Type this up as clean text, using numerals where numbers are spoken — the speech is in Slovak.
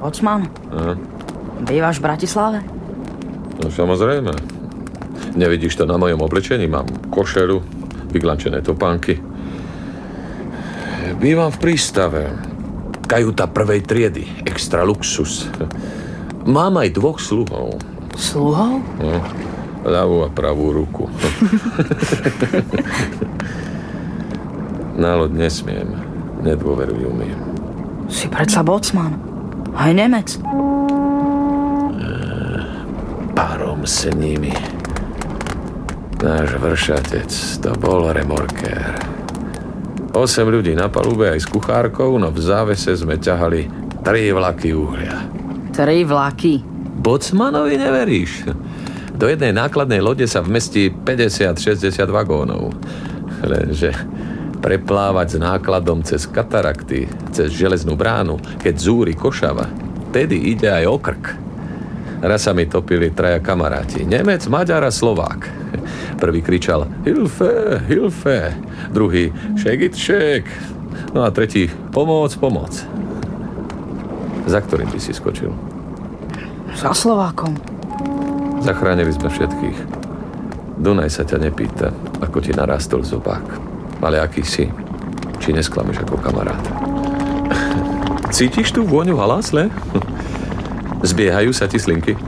Bocman, bývaš v Bratislave? No samozrejme. Nevidíš to na mojom oblečení? Mám košeru, vyglančené topánky. Bývam v prístave. Kajuta prvej triedy. Extra luxus. Mám aj 2 sluhov. Sluhov? No, ľavú a pravú ruku. Na loď nesmiem. Nedôverujú mi. Si predsa bocman. Aj Nemec. Párom s nimi. Náš vršatec, to bol remorkér. 8 ľudí na palube aj s kuchárkou, no v závese sme ťahali 3 vlaky uhlia. 3 vlaky? Bocmanovi neveríš? Do jednej nákladnej lode sa vmestí 50-60 vagónov. Lenže preplávať s nákladom cez katarakty, cez železnú bránu, keď zúri Košava, tedy ide aj o krk. Raz sa mi topili 3 kamaráti. Nemec, Maďar a Slovák. Prvý kričal Hilfe, Hilfe. Druhý Šegit, šek. No a tretí Pomoc, pomoc. Za ktorým by si skočil? Za Slovákom. Zachránili sme všetkých. Dunaj sa ťa nepýta, ako ti narástol zobák. Ale aký si? Či nesklameš ako kamarát? Cítiš tú vôňu halásle? Zbiehajú sa ti slinky?